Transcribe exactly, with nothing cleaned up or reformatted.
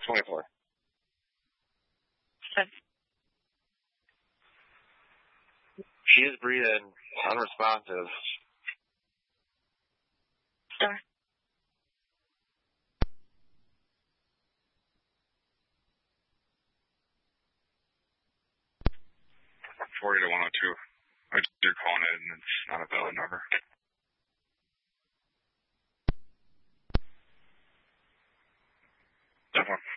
twenty-four. Seven. She is breathing, unresponsive. Star. forty to one oh two. I just you're calling it and it's not a valid number. That one.